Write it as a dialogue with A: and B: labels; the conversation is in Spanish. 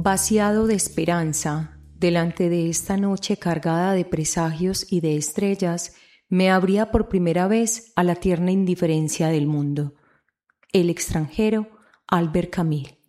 A: Vaciado de esperanza, delante de esta noche cargada de presagios y de estrellas, me abría por primera vez a la tierna indiferencia del mundo. El extranjero, Albert Camus.